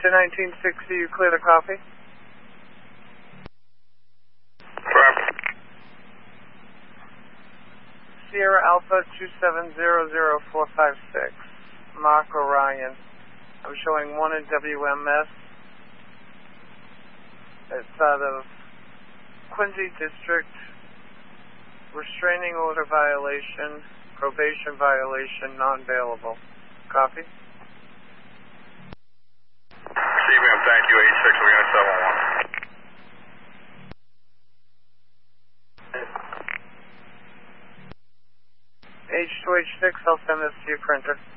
to 1960, you clear the copy? Sierra Alpha 2700456, Mark Orion. I'm showing 1 in WMS. It's out of Quincy District. Restraining order violation, probation violation, non-bailable. Copy? CBM, thank you, 86, we're going to 7-1. H2H6, I'll send this to your printer.